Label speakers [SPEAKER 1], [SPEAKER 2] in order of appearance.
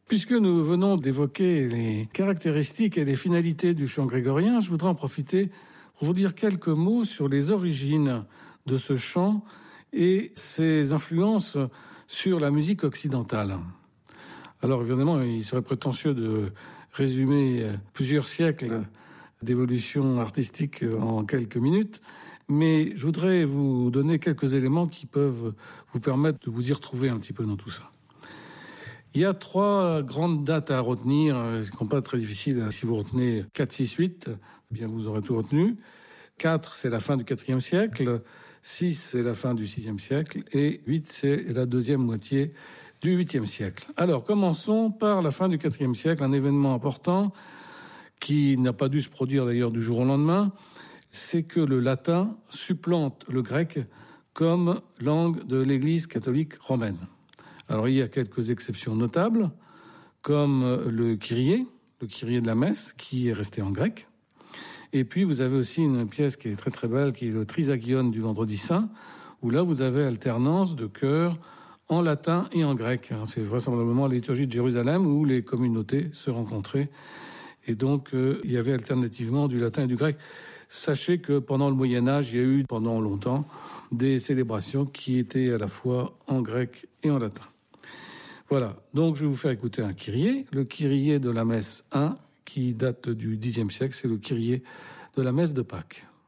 [SPEAKER 1] Puisque nous venons d'évoquer les caractéristiques et les finalités du chant grégorien, je voudrais en profiter pour vous dire quelques mots sur les origines de ce chant et ses influences sur la musique occidentale. Alors évidemment, il serait prétentieux de résumer plusieurs siècles d'évolution artistique en quelques minutes, mais je voudrais vous donner quelques éléments qui peuvent vous permettre de vous y retrouver un petit peu dans tout ça. Il y a 3 grandes dates à retenir, ce qui n'est pas très difficile. Si vous retenez 4, 6, 8, eh bien vous aurez tout retenu. 4, c'est la fin du IVe siècle. 6, c'est la fin du VIe siècle. Et 8, c'est la deuxième moitié du 8e siècle. Alors, commençons par la fin du IVe siècle, un événement important qui n'a pas dû se produire d'ailleurs du jour au lendemain, c'est que le latin supplante le grec comme langue de l'Église catholique romaine. Alors, il y a quelques exceptions notables, comme le Kyrie de la messe, qui est resté en grec. Et puis, vous avez aussi une pièce qui est très très belle, qui est le Trisagion du Vendredi Saint, où là, vous avez alternance de chœurs en latin et en grec. C'est vraisemblablement la liturgie de Jérusalem où les communautés se rencontraient. Et donc, il y avait alternativement du latin et du grec. Sachez que pendant le Moyen-Âge, il y a eu pendant longtemps des célébrations qui étaient à la fois en grec et en latin. Voilà, donc je vais vous faire écouter un Kyrie, le Kyrie de la messe 1, qui date du Xe siècle, c'est le Kyrie de la messe de Pâques.